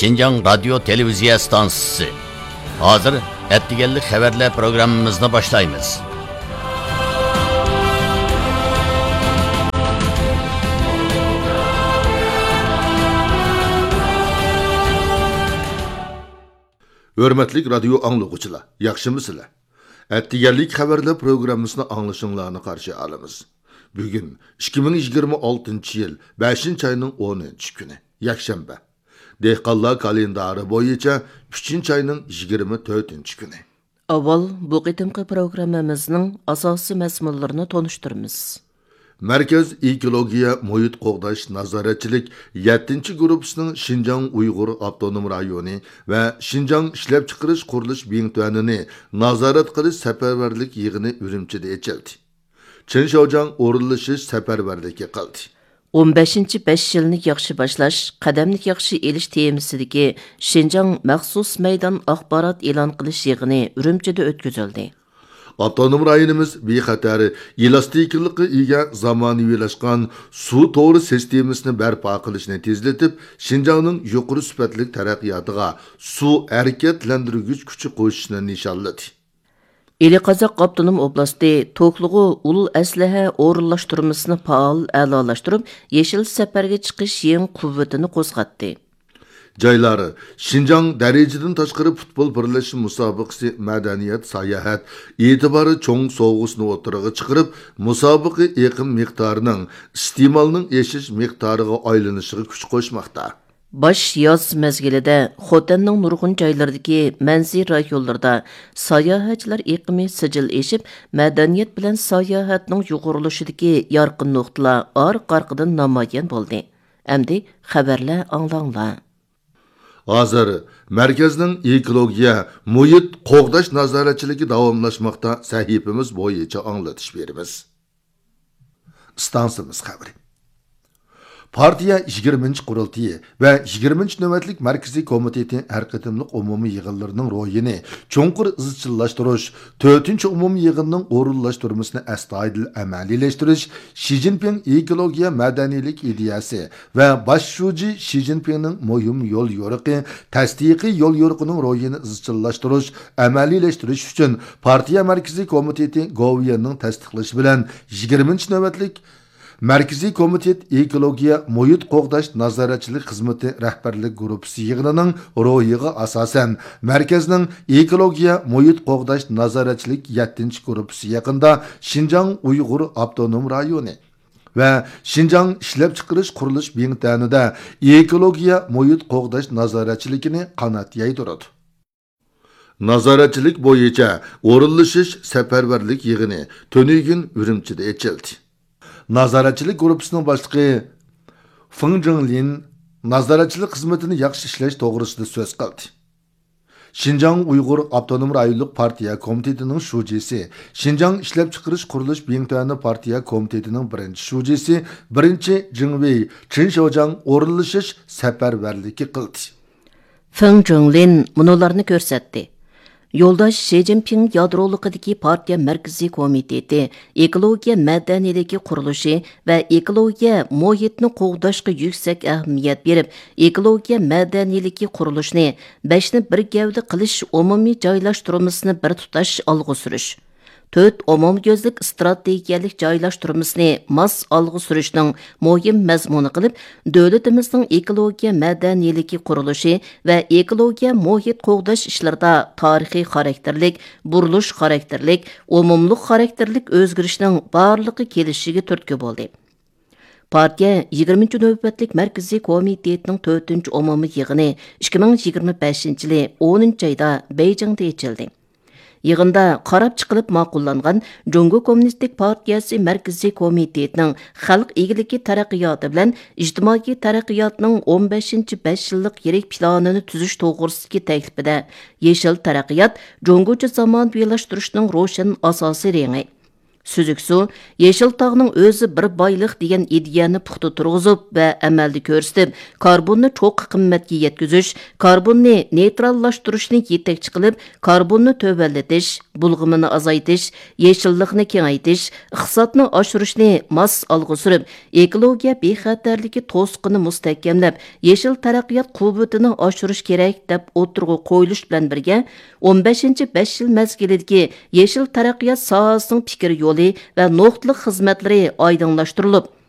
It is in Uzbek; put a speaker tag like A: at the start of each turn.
A: Şinjan Radyo Televiziya Stansiyasi. Hozir Attiganlik xabarlar programmamizni boshlaymiz.
B: Hörmətli radio anlıqçılar, yaxşımısınızlar? Attiganlik xabarlar programmasını anlaşınlarını qarşı alamiz. Bugün 2026 yıl 5. ayının 10. günü, yakshanba. Dehqonlar kalendari bo'yicha 3. ayının 24. günü.
C: Avval bu qitimqi programmamizning asosiy mazmunlarini tonishtiramiz.
B: Merkez Ekologiya Muhit Qo'g'dash Nazoratchilik 7. guruhisining Şinjan Uyg'ur Avtonom rayoni va Şinjan ishlab chiqarish qurilish bintvanini nazorat qilish safarbarlik yig'ini Urumchida ochildi. Chinshojan o'rinlashish safarbarligi qildi.
C: 15-5 yilni yaxshi boshlash, qadamni yaxshi elish temasidagi Şinjan maxsus maydon axborot e'lon qilish yig'ini Urumchida o'tkazildi.
B: Avtonom rayonimiz bexatar, elastiklikka ega zamonaviylashgan suv to'g'ri sistemasini barpo qilishni tezlatib, Şinjanning yuqori sifatli taraqqiyotiga suv harakatlantirgich kuchi qo'shishni nishonladi.
C: Eli Qozoq Avtonom oblasti to'qlig'i ulul aslaha o'rinlashtirmasini faol a'lolashtirib, yeshil safarga chiqish yeng quvvatini qo'zg'atdi.
B: Joylari Şinjan darajadın tashqari futbol birlashish musobaqasi madaniyat sayohat e'tibori cho'ng sovg'usini o'tirig'i chiqarib, musobaqa eqim miqdorining iste'molning eshish miqdoriga aylanishiga kuch qo'shmoqda.
C: Baş yoz mezgilida Xotanning nurg'un joylaridagi manzil rayonlarda sayohatchilar eqimi sijil eshib, madaniyat bilan sayohatning yuqorilishidagi yorqin nuqtalar orqa-orqadan namoyon bo'ldi. Endi xabarlar anglanglar.
B: Hozir markazning ekologiya, muhit qo'g'dash nazoratchiligi davomlashmoqda. Sahifamiz bo'yicha anglatish beramiz. Stansiyamiz xabari. Partiya 20. qurultiyi va 20. navbatlik markaziy komiteti har qatimliq umumiy yig'inlarining ro'yini cho'nqur izchillashtirish, 4. umumiy yig'inning o'rinlashtirmasini astoydil amaliylashtirish, Xi Jinping ekologiya madaniylik ideyasi va bosh shuji Xi Jinpingning muhim yo'l yo'riqi, tasdiqiy yo'l yo'riqining ro'yini izchillashtirish, amaliylashtirish uchun partiya markaziy komiteti Goviyanning tasdiqlashi bilan 20. navbatlik Markaziy komitet ekologiya muhit qo'g'dash nazoratchilik xizmati rahbarlik guruhi yig'inining ro'yiga asosan markazning ekologiya muhit qo'g'dash nazoratchilik 7. guruhi yaqinda Şinjan Uyg'ur Avtonom rayoni va Şinjan ishlab chiqarish qurilish bintvanida ekologiya muhit qo'g'dash nazoratchiligini qanot yaydiradi. Nazoratchilik bo'yicha o'rinlashish safarbarlik yig'ini To'nigin Urumchida ochildi. Nazoratchilik guruhisining boshlig'i Feng Jinglin nazoratchilik xizmatini yaxshi ishlash to'g'risida so'z qildi. Şinjan Uyg'ur Avtonom rayonlik partiya komitetining shujisi, Şinjan ishlab chiqarish qurilish bintvani partiya komitetining birinchi shujisi, birinchi Jingwei Chinshojan o'rinlashish safarbarligi qildi.
C: Feng Jinglin munolarni ko'rsatdi. Yoldaş Xi Jinping yadroliqidagi partiya markaziy komiteti ekologiya madaniyaligi qurilishi va ekologiya muhitni qo'g'dashga yuksak ahamiyat berib, ekologiya madaniyaligi qurilishini 5ni bir gavda qilish umumiy joylashtirmasini bir tutash olg'a surish. 4 umumgözlük strategiyalik joylashtirmasini mas olg'a surishning muhim mazmuni qilib, davlatimizning ekologiya madaniyaligi qurilishi va ekologiya muhit qo'g'dash ishlarida tarixiy xarakterlik, burilish xarakterlik, umumlik xarakterlik o'zgarishning barligi kelishiga turtki bo'ldi. Partiya 20. navbatlik markaziy komitetining 4. umumiy yig'ini 2025-yili 10 oyda Beijingda ochildi. Yig'inda qarab chiqilib ma'qullangan Jongo Kommunistik partiyasi markaziy komitetining xalq egiligi taraqqiyoti bilan ijtimoiy taraqqiyotning 15-5 yillik yirik planini tuzish to'g'risidagi taklifida yeshil taraqqiyot Jongocha zamonaviylashtiriishning ro'shan asosiy rengi. Süzüksu, Yeşil tağның özü bir baylıq degan ideyani puxta turg'izib va amalda ko'rsatib, karbonni cho'q qimmatga yetkazish, karbonni neytrallashtirishni yetakchi qilib, karbonni tövallatish, bulg'imini azaytish, yeşillikni kengaytish, iqtisodni oshirishni mos olg'a surib, ekologiya bexatarligi to'sqini mustahkamlab, yeşil taraqqiyot quvvatini oshirish kerak deb o'tirg'i qo'yilish bilan birga 15-5 yil mezgilidagi yeşil taraqqiyot sohasining fikr yo'li va nuqtliq xizmatlari oydinlashtirilib,